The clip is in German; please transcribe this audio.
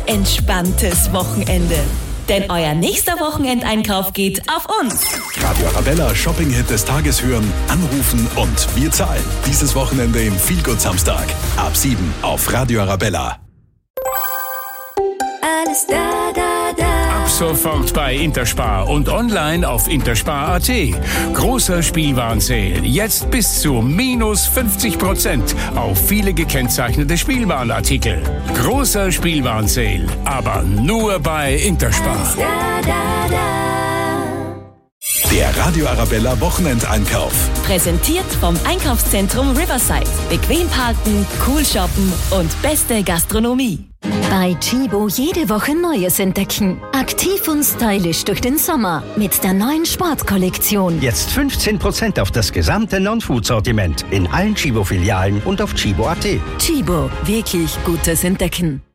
entspanntes Wochenende. Denn euer nächster Wochenendeinkauf geht auf uns. Radio Arabella Shopping-Hit des Tages hören, anrufen und wir zahlen. Dieses Wochenende im Feelgood Samstag. Ab 7 auf Radio Arabella. Alles da, da, da. Ab sofort bei Interspar und online auf interspar.at. Großer Spielwarenseil. Jetzt bis zu minus 50% auf viele gekennzeichnete Spielwarenartikel. Großer Spielwarenseil, aber nur bei Interspar. Alles da, da, da. Der Radio Arabella Wochenendeinkauf. Präsentiert vom Einkaufszentrum Riverside. Bequem parken, cool shoppen und beste Gastronomie. Bei Chibo jede Woche Neues entdecken. Aktiv und stylisch durch den Sommer mit der neuen Sportkollektion. Jetzt 15% auf das gesamte Non-Food-Sortiment in allen Chibo-Filialen und auf chibo.at. Chibo, wirklich gutes Entdecken.